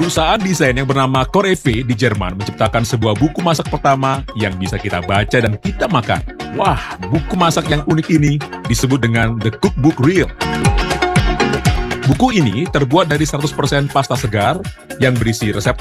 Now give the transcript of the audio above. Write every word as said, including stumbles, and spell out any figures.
Perusahaan desain yang bernama Corev di Jerman menciptakan sebuah buku masak pertama yang bisa kita baca dan kita makan. Wah, buku masak yang unik ini disebut dengan The Cookbook Reel. Buku ini terbuat dari seratus persen pasta segar yang berisi resep